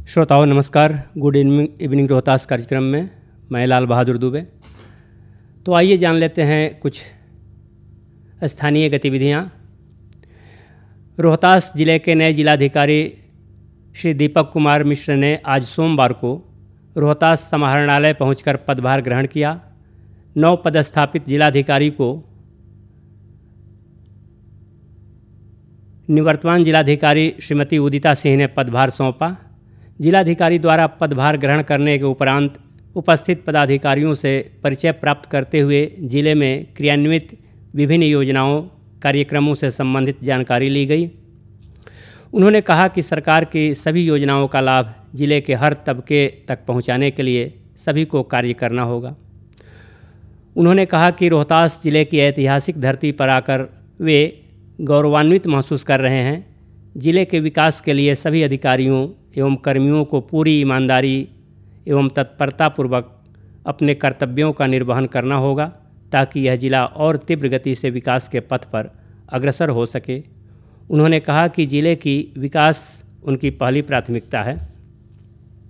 श्रोताओं नमस्कार। Good evening Rohtas कार्यक्रम में मैं लाल बहादुर दुबे। तो आइए जान लेते हैं कुछ स्थानीय गतिविधियां। रोहतास जिले के नए जिलाधिकारी श्री दीपक कुमार मिश्र ने आज सोमवार को रोहतास समाहरणालय पहुंचकर पदभार ग्रहण किया। नव पदस्थापित जिलाधिकारी को निवर्तमान जिलाधिकारी श्रीमती उदिता सिंह ने पदभार सौंपा। जिलाधिकारी द्वारा पदभार ग्रहण करने के उपरांत उपस्थित पदाधिकारियों से परिचय प्राप्त करते हुए जिले में क्रियान्वित विभिन्न योजनाओं कार्यक्रमों से संबंधित जानकारी ली गई। उन्होंने कहा कि सरकार की सभी योजनाओं का लाभ जिले के हर तबके तक पहुंचाने के लिए सभी को कार्य करना होगा। उन्होंने कहा कि रोहतास जिले की ऐतिहासिक धरती पर आकर वे गौरवान्वित महसूस कर रहे हैं। जिले के विकास के लिए सभी अधिकारियों एवं कर्मियों को पूरी ईमानदारी एवं तत्परतापूर्वक अपने कर्तव्यों का निर्वहन करना होगा ताकि यह जिला और तीव्र गति से विकास के पथ पर अग्रसर हो सके। उन्होंने कहा कि जिले की विकास उनकी पहली प्राथमिकता है।